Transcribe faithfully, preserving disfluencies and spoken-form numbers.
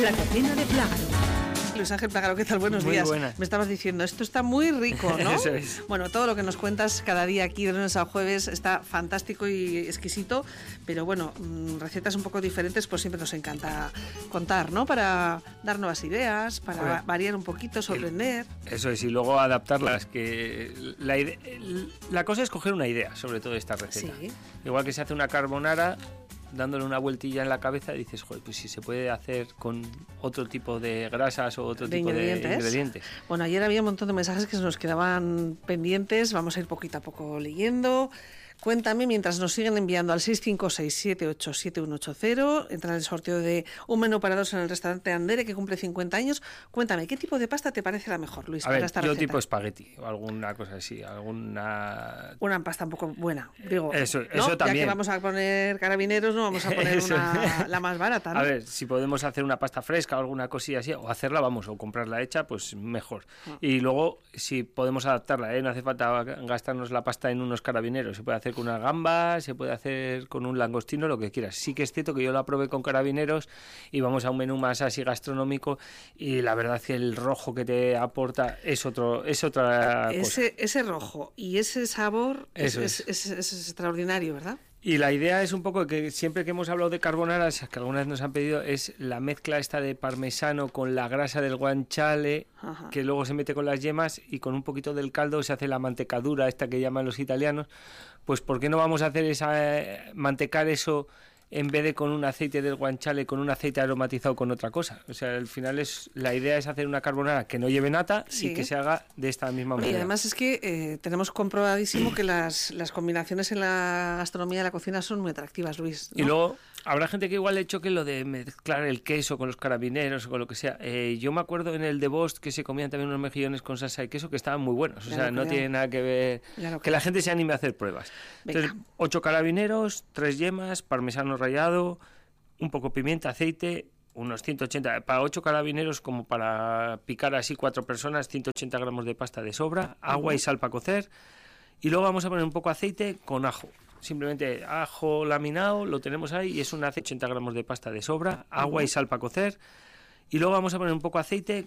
La cocina de Plágaro. Luis Ángel Plágaro, ¿qué tal? Buenos muy días. Buena. Me estabas diciendo, esto está muy rico, ¿no? Eso es. Bueno, todo lo que nos cuentas cada día aquí de lunes a jueves está fantástico y exquisito, pero bueno, recetas un poco diferentes pues siempre nos encanta contar, ¿no? Para dar nuevas ideas, para Bueno, variar un poquito, sorprender. El, eso es, y luego adaptarlas, que la, ide- la cosa es coger una idea sobre todo esta receta. Sí. Igual que se hace una carbonara, dándole una vueltilla en la cabeza, dices, joder, pues si se puede hacer con otro tipo de grasas o otro De tipo ingredientes. de ingredientes. Bueno, ayer había un montón de mensajes que se nos quedaban pendientes, vamos a ir poquito a poco leyendo. Cuéntame, mientras nos siguen enviando al seis cinco seis, siete ocho siete uno ocho cero, entra en el sorteo de un menú para dos en el restaurante Andere, que cumple cincuenta años. Cuéntame, ¿qué tipo de pasta te parece la mejor, Luis, A para ver, esta yo receta? tipo espagueti o alguna cosa así, alguna... Una pasta un poco buena, digo. Eso- ¿no? eso Ya también. que vamos a poner carabineros, no vamos a poner Eso. una, la más barata, ¿no? A ver, si podemos hacer una pasta fresca o alguna cosilla así, o hacerla, vamos, o comprarla hecha, pues mejor. Ah. Y luego, si podemos adaptarla, ¿eh? No hace falta gastarnos la pasta en unos carabineros, se puede hacer con una gamba, se puede hacer con un langostino, lo que quieras. Sí que es cierto que yo la probé con carabineros y vamos a un menú más así gastronómico y la verdad es que el rojo que te aporta es otro es otra cosa. Ese, ese rojo y ese sabor es, Eso es, es. es- es extraordinario, ¿verdad? Y la idea es un poco que siempre que hemos hablado de carbonaras, que algunas nos han pedido, es la mezcla esta de parmesano con la grasa del guanciale, Ajá. que luego se mete con las yemas y con un poquito del caldo se hace la mantecadura, esta que llaman los italianos. Pues ¿por qué no vamos a hacer esa eh, mantecar eso en vez de con un aceite del guanciale, con un aceite aromatizado con otra cosa? O sea, al final es la idea es hacer una carbonara que no lleve nata Sí. y que se haga de esta misma Y manera. además es que eh, tenemos comprobadísimo que las, las combinaciones en la gastronomía de la cocina son muy atractivas, Luis, ¿no? Y luego habrá gente que igual le choque lo de mezclar el queso con los carabineros o con lo que sea. Eh, yo me acuerdo en el de Bost que se comían también unos mejillones con salsa de queso que estaban muy buenos. O Ya sea, lo no creo. tiene nada que ver. Ya lo Que creo. la gente se anime a hacer pruebas. Venga. Entonces, ocho carabineros, tres yemas, parmesano rallado, un poco pimienta, aceite, unos ciento ochenta. Para ocho carabineros, como para picar así cuatro personas, ciento ochenta gramos de pasta de sobra, agua y sal para cocer. Y luego vamos a poner un poco de aceite con ajo. Simplemente ajo laminado, lo tenemos ahí y es un aceite, ochenta gramos de pasta de sobra, agua y sal para cocer. Y luego vamos a poner un poco de aceite